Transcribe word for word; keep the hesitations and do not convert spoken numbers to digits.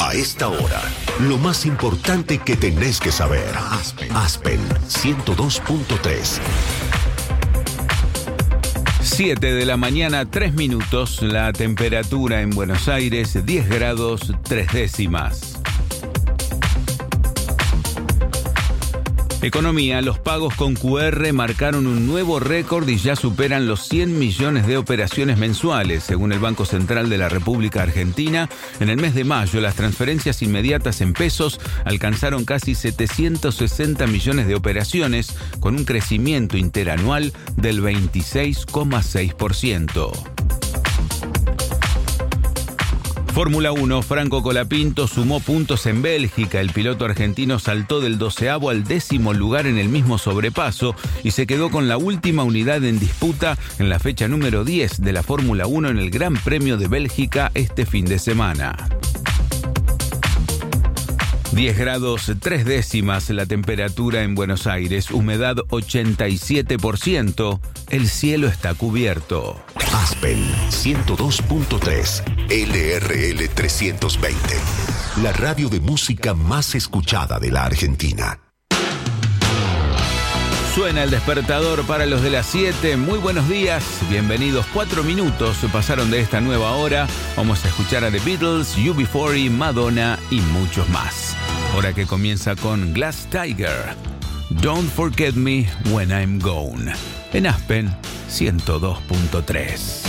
A esta hora, lo más importante que tenés que saber. Aspen, Aspen ciento dos punto tres. siete de la mañana, tres minutos. La temperatura en Buenos Aires, diez grados, tres décimas. Economía, los pagos con Q R marcaron un nuevo récord y ya superan los cien millones de operaciones mensuales. Según el Banco Central de la República Argentina, en el mes de mayo las transferencias inmediatas en pesos alcanzaron casi setecientos sesenta millones de operaciones, con un crecimiento interanual del veintiséis coma seis por ciento. Fórmula uno, Franco Colapinto sumó puntos en Bélgica. El piloto argentino saltó del doceavo al décimo lugar en el mismo sobrepaso y se quedó con la última unidad en disputa en la fecha número diez de la Fórmula uno en el Gran Premio de Bélgica este fin de semana. diez grados, tres décimas la temperatura en Buenos Aires, humedad ochenta y siete por ciento, el cielo está cubierto. Aspen ciento dos punto tres, L R L trescientos veinte, la radio de música más escuchada de la Argentina. Suena el despertador para los de las siete. Muy buenos días, bienvenidos. Cuatro minutos pasaron de esta nueva hora. Vamos a escuchar a The Beatles, U B cuarenta, Madonna y muchos más. Hora que comienza con Glass Tiger, Don't Forget Me When I'm Gone, en Aspen ciento dos punto tres.